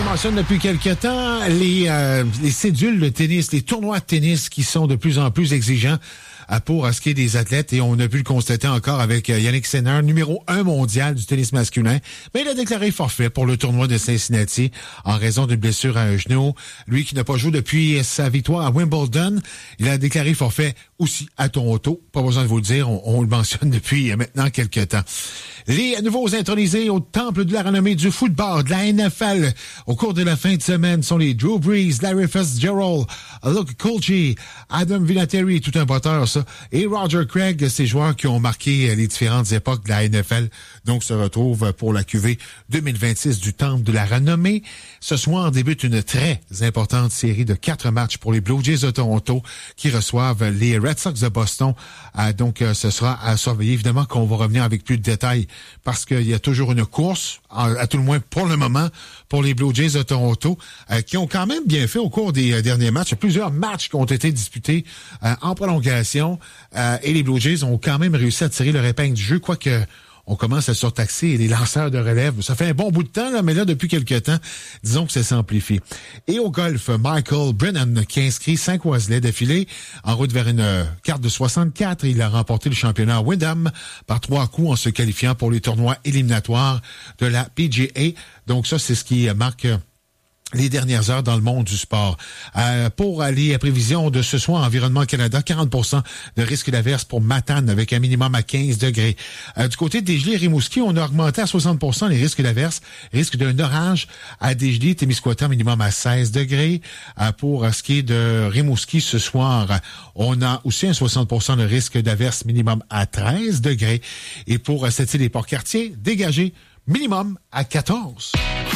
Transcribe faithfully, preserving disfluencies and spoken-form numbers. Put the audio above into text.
mentionne depuis quelque temps les, euh, les cédules de tennis, les tournois de tennis qui sont de plus en plus exigeants pour ce qui est des athlètes, et on a pu le constater encore avec Yannick Sinner, numéro un mondial du tennis masculin. Mais il a déclaré forfait pour le tournoi de Cincinnati en raison d'une blessure à un genou. Lui qui n'a pas joué depuis sa victoire à Wimbledon, il a déclaré forfait aussi à Toronto. Pas besoin de vous le dire, on, on le mentionne depuis maintenant quelques temps. Les nouveaux intronisés au temple de la renommée du football de la N F L au cours de la fin de semaine sont les Drew Brees, Larry Fitzgerald, Luke Kulchi, Adam Vinatieri, tout un batteur ça, et Roger Craig, ces joueurs qui ont marqué les différentes époques de la N F L, donc se retrouvent pour la Q V deux mille vingt-six du temple de la renommée. Ce soir débute une très importante série de quatre matchs pour les Blue Jays de Toronto qui reçoivent les Red Sox de Boston. Euh, donc euh, ce sera à surveiller. Évidemment qu'on va revenir avec plus de détails parce qu'il y a toujours une course, à tout le moins pour le moment, pour les Blue Jays de Toronto, euh, qui ont quand même bien fait au cours des euh, derniers matchs. Il y a plusieurs matchs qui ont été disputés euh, en prolongation euh, et les Blue Jays ont quand même réussi à tirer leur épingle du jeu, quoique on commence à surtaxer les lanceurs de relève. Ça fait un bon bout de temps, là, mais là, depuis quelques temps, disons que ça s'amplifie. Et au golf, Michael Brennan, qui a inscrit cinq Oiselets d'affilée en route vers une carte de soixante-quatre. Il a remporté le championnat à Wyndham par trois coups en se qualifiant pour les tournois éliminatoires de la P G A. Donc ça, c'est ce qui marque les dernières heures dans le monde du sport. Euh, pour les prévisions de ce soir, Environnement Canada, quarante pour cent de risque d'averse pour Matane avec un minimum à quinze degrés. Euh, du côté de Desjolies et Rimouski, on a augmenté à soixante pour cent les risques d'averse, risque d'un orage à Desjolies, Témiscouata, minimum à seize degrés. Euh, pour ce qui est de Rimouski ce soir, on a aussi un soixante pour cent de risque d'averse, minimum à treize degrés. Et pour cette île des Port-Cartier, dégagé, minimum à quatorze.